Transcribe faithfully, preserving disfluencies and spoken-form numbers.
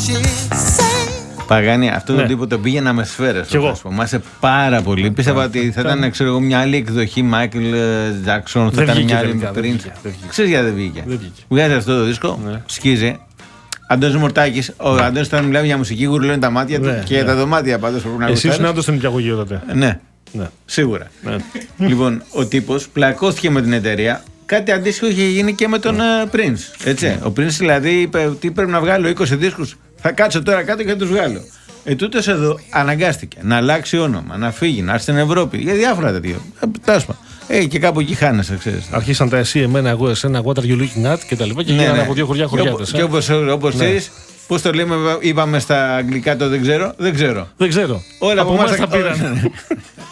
Παγάνη, αυτό Ναι. το τύπο το πήγαινα με σφαίρες. Κι εγώ. Μάσε πάρα πολύ. Πίστευα ότι θα ήταν, ξέρω εγώ, μια άλλη εκδοχή Μάικλ Τζάκσον, θα Δεν ήταν βγήκε μια άλλη τελικά, δεν πριν. βγήκε, δεν βγήκε. Ξέρεις γιατί δεν βγήκε. Δεν βγήκε. Βγάζει αυτό το δίσκο, Ναι. σκίζει. Αντώνης Μορτάκης, ο Αντώνης όταν μιλάμε για μουσική γουρλώνει τα μάτια του Ναι, και ναι. τα δωμάτια πάντως πρέπει να Εσύ γουστάρεις. ήσουν άντρας στην υπηαγωγείο τότε. Ναι, Ναι. σίγουρα. Ναι. Λοιπόν, ο τύπος πλακώθηκε με την εταιρεία. Κάτι αντίστοιχο είχε γίνει και με τον ε, Prince. Έτσι. Ο Prince δηλαδή είπε ότι πρέπει να βγάλω είκοσι δίσκους. Θα κάτσω τώρα κάτω και θα τους βγάλω. Ε, τούτος εδώ αναγκάστηκε να αλλάξει όνομα, να φύγει, να έρθει στην Ευρώπη για διάφορα τέτοια. Ε, τέλος πάντων. Ε, και κάπου εκεί χάνεσαι, ξέρεις. Αρχίσαν τα εσύ, εμένα, εγώ, εσένα, what are you looking at και τα λοιπά και Ναι, γίνανε ναι. από δύο χωριά Και χωριάτες. Και όπως, όπως Ναι. ξέρεις, πώς το λέμε, είπαμε στα αγγλικά το δεν ξέρω, δεν ξέρω. Δεν ξέρω. Όλα από από εμάς εμάς τα τα- πήραν.